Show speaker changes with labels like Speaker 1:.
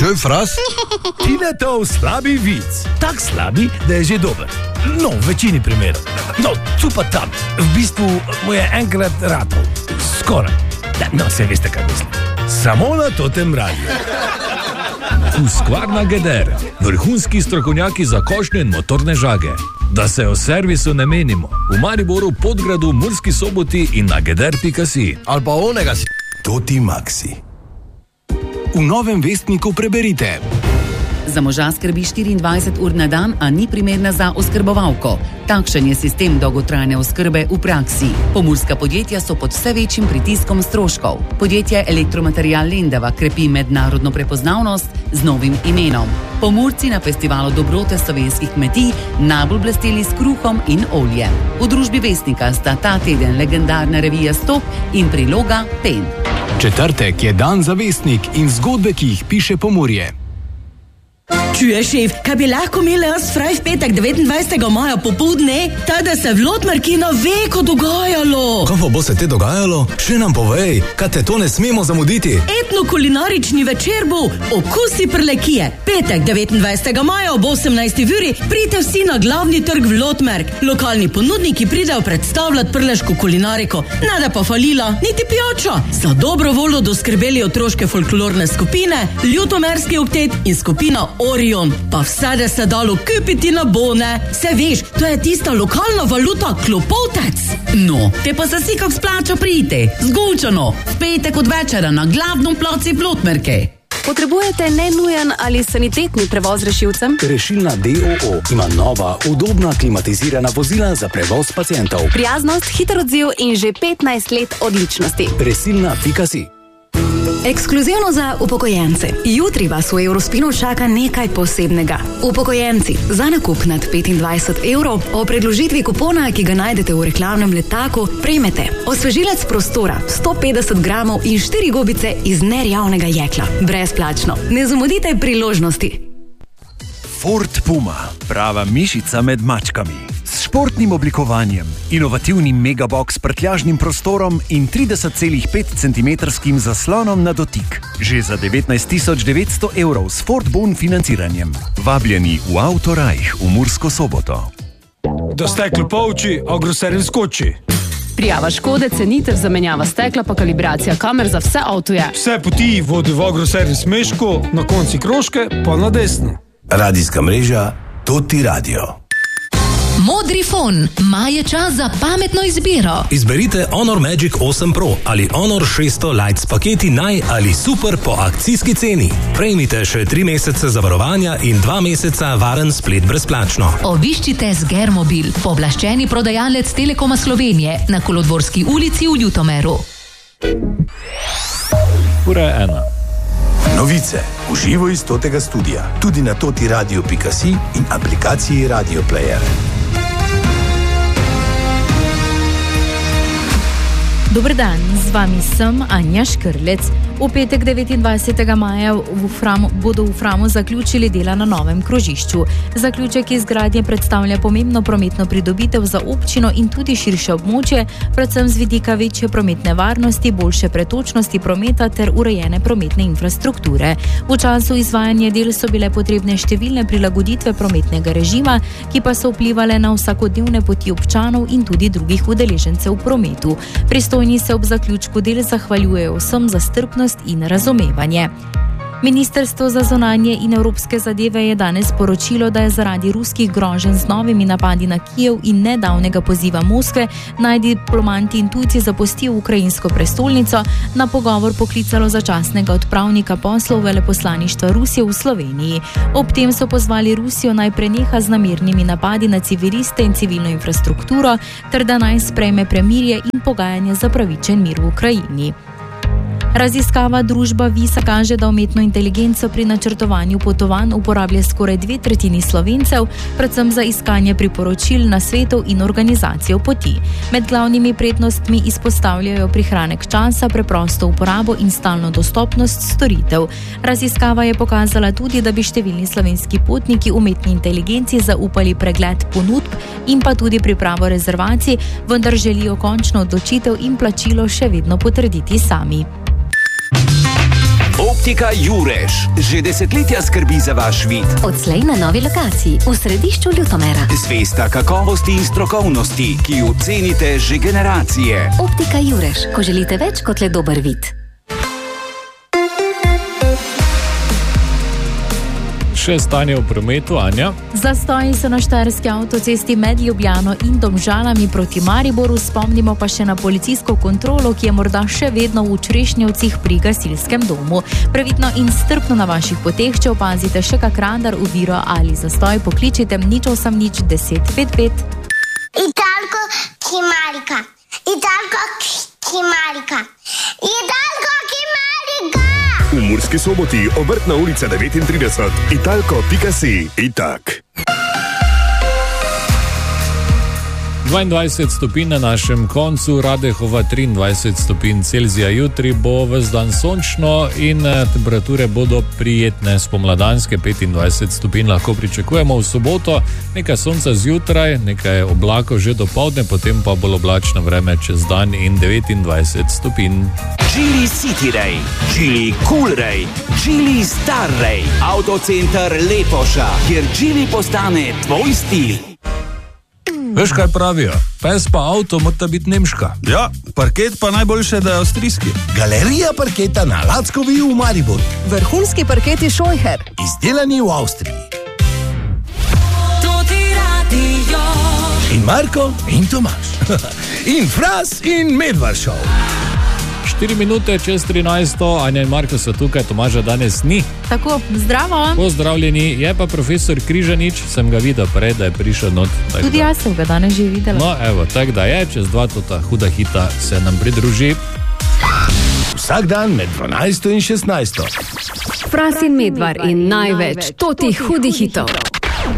Speaker 1: Schön fras?
Speaker 2: Tinetov slabi vic. Tak slabi, da je že dober. No, v večini primerov. No, tu pa tam. V bistvu mu je enkrat ratov. Skoraj. No, se veste, kaj mislim. Samo na totem radiju.
Speaker 3: Husqvarna Geder. Vrhunski strokovnjaki za košnje in motorne žage. Da se o servisu ne menimo. V Mariboru, Podgradu, Murski Soboti in na geder.si.
Speaker 1: Ali pa onega si.
Speaker 4: Toti Maxi. V Novem vestniku preberite.
Speaker 5: Za moža skrbi 24 ur na dan, a ni primerna za oskrbovalko. Takšen je sistem dolgotrajne oskrbe v praksi. Pomurska podjetja so pod vse večjim pritiskom stroškov. Podjetje Elektromaterial Lendava krepi mednarodno prepoznavnost z novim imenom. Pomurci na festivalu dobrote slovenskih kmetij najbolj blesteli s kruhom in oljem. V družbi Vestnika sta ta teden legendarna revija Stop in priloga Pen.
Speaker 4: Četrtek je dan za Vestnik in zgodbe, ki jih piše Pomurje.
Speaker 6: Čuješ, šef, kaj bi lahko imeli jaz fraj v petek 29. maja popoldne, tada se v Lotmarkino veko dogajalo.
Speaker 4: Kaj pa bo se te dogajalo? Še nam povej, kaj te to ne smemo zamuditi.
Speaker 6: Etno-kulinarični večer bo Okusi Prlekije. Petek 29. maja ob 18. uri pridite vsi na glavni trg v Lotmark. Lokalni ponudniki pridejo predstavljati prleško kulinariko. Nada pa falila, niti pijača. Za dobro voljo doskrbeli otroške folklorne skupine, Ljutomerski oktet in skupina Orion, pa vse, da se dalo kupiti na bone. Se veš, to je tista lokalna valuta klopotec.
Speaker 5: No, te pa se si kak splača priti. Zgučano, v petek od večera na glavnom placi v Lotmarke.
Speaker 7: Potrebujete nenujen ali sanitetni prevoz rešilcem?
Speaker 4: Rešilna DOO ima nova, udobna, klimatizirana vozila za prevoz pacientov.
Speaker 7: Prijaznost, hiter odziv in že 15 let odličnosti.
Speaker 4: Resilna.si.
Speaker 8: Ekskluzivno za upokojence. Jutri vas v Eurospinu čaka nekaj posebnega. Upokojenci, za nakup nad 25 evrov o predložitvi kupona, ki ga najdete v reklamnem letaku, prejmete osvežilec prostora, 150 gramov in 4 gobice iz nerjavnega jekla. Brezplačno. Ne zamudite priložnosti.
Speaker 9: Ford Puma, prava mišica med mačkami. S športnim oblikovanjem, inovativnim megabox s prtljažnim prostorom in 30,5 cm zaslonom na dotik. Že za 19.900 evrov s Ford Bon financiranjem. Vabljeni v Autorajh v Mursko Soboto.
Speaker 10: Da steklo pouči, agroservis skoči.
Speaker 7: Prijava škode, cenitev, zamenjava stekla pa kalibracija kamer za vse avtoje.
Speaker 10: Vse poti vodi v agroservis Meško, na konci Kroške pa na desno.
Speaker 4: Radijska mreža Toti Radio.
Speaker 11: Modri fon, maje čas za pametno izbiro.
Speaker 12: Izberite Honor Magic 8 Pro ali Honor 600 Lite s paketi naj ali super po akcijski ceni. Prejmite še 3 mesece zavarovanja in 2 meseca varen splet brezplačno.
Speaker 11: Obiščite Sgermobil, pooblaščeni prodajalec Telekoma Slovenije na Kolodvorski ulici v Ljutomeru.
Speaker 3: Ura je 1.
Speaker 4: Novice v živo iz Totega studia, tudi na totiradio.si in aplikaciji Radio Player.
Speaker 13: Dober dan, z vami sem Anja Škrlec. V petek 29. maja bodo v Framu zaključili dela na novem krožišču. Zaključek izgradnje predstavlja pomembno prometno pridobitev za občino in tudi širše območje, predvsem z vidika večje prometne varnosti, boljše pretočnosti prometa ter urejene prometne infrastrukture. V času izvajanja del so bile potrebne številne prilagoditve prometnega režima, ki pa so vplivale na vsakodnevne poti občanov in tudi drugih udeležencev v prometu. Pristojni se ob zaključku del zahvaljujejo vsem za strpnost in razumevanje. Ministrstvo za zunanje in evropske zadeve je danes sporočilo, da je zaradi ruskih groženj z novimi napadi na Kijev in nedavnega poziva Moskve, naj diplomanti in tujci zapustijo ukrajinsko prestolnico, na pogovor poklicalo začasnega odpravnika poslov veleposlaništva Rusije v Sloveniji. Ob tem so pozvali Rusijo naj preneha z namernimi napadi na civiliste in civilno infrastrukturo, ter da naj sprejme premirje in pogajanje za pravičen mir v Ukrajini. Raziskava družba Visa kaže, da umetno inteligenco pri načrtovanju potovanj uporablja skoraj 2/3 Slovencev, predvsem za iskanje priporočil, nasvetov in organizacijo poti. Med glavnimi prednostmi izpostavljajo prihranek časa, preprosto uporabo in stalno dostopnost storitev. Raziskava je pokazala tudi, da bi številni slovenski potniki umetni inteligenci zaupali pregled ponudb in pa tudi pripravo rezervacij, vendar želijo končno odločitev in plačilo še vedno potrditi sami.
Speaker 1: Optika Jurež že desetletja skrbi za vaš vid.
Speaker 14: Odslej na novi lokaciji v središču Ljutomera.
Speaker 1: Zvesta kakovosti in strokovnosti, ki jo cenite že generacije.
Speaker 14: Optika Jurež, ko želite več kot le dober vid.
Speaker 3: Še stanje v prometu, Anja.
Speaker 13: Zastoji so na štajerski avtocesti med Ljubljano in Domžalami proti Mariboru, spomnimo pa še na policijsko kontrolo, ki je morda še vedno v Črešnjevcih pri gasilskem domu. Previdno in strpno na vaših poteh, če opazite še kak radar, oviro ali zastoj, pokličite 0800 10 55.
Speaker 15: Italko Kimarika. Italko Kimarika. Italko Kimarika.
Speaker 16: V Murski Soboti, Obrtna ulica 39, italko.si. Itak.
Speaker 3: 22 stopinj na našem koncu, Radehova 23 stopinj Celzija. Jutri bo ves dan sončno in temperature bodo prijetne, spomladanske 25 stopinj lahko pričakujemo. V soboto nekaj sonca zjutraj, nekaj oblakov že dopoldne, potem pa bolj oblačno vreme čez dan in 29 stopinj.
Speaker 1: Geely City Ray, Geely Cool Ray, Geely Star Ray, Autocenter Lepoša, kjer Geely postane tvoj stil.
Speaker 3: Veš, kaj pravijo? Pes pa avto mora biti nemška.
Speaker 17: Ja, parket pa najboljše, da je avstrijski.
Speaker 2: Galerija parketa na Lackovi v Mariboru.
Speaker 18: Vrhunski parketi Scheucher.
Speaker 2: Izdelani v Avstriji. In Marko in Tomaž. In Fras in Medvard Show.
Speaker 3: 4 minute čez 13, Anja in Marko so tukaj, Tomaža danes ni.
Speaker 13: Tako, zdravo.
Speaker 3: Pozdravljeni, je pa profesor Križanič, sem ga videl prej, da je prišel not.
Speaker 13: Tudi jaz sem ga danes že videla.
Speaker 3: No, evo, tak da je, čez 2 tota huda hita se nam pridruži.
Speaker 2: Vsak dan med 12 in 16.
Speaker 19: Fras in Medvard in največ totih hudih hitov.